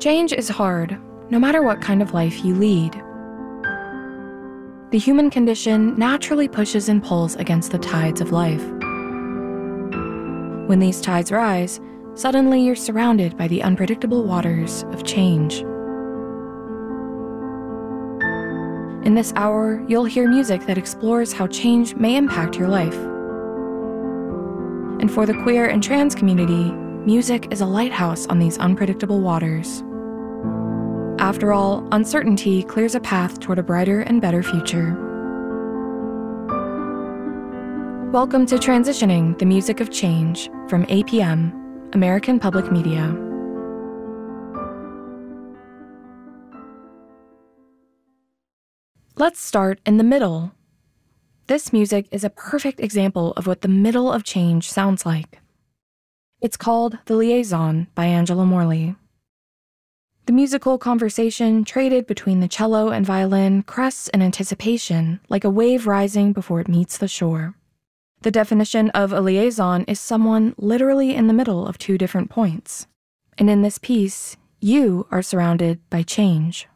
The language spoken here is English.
Change is hard, no matter what kind of life you lead. The human condition naturally pushes and pulls against the tides of life. When these tides rise, suddenly you're surrounded by the unpredictable waters of change. In this hour, you'll hear music that explores how change may impact your life. And for the queer and trans community, music is a lighthouse on these unpredictable waters. After all, uncertainty clears a path toward a brighter and better future. Welcome to Transitioning, the Music of Change, from APM, American Public Media. Let's start in the middle. This music is a perfect example of what the middle of change sounds like. It's called The Liaison by Angela Morley. The musical conversation traded between the cello and violin crests in anticipation, like a wave rising before it meets the shore. The definition of a liaison is someone literally in the middle of two different points. And in this piece, you are surrounded by change.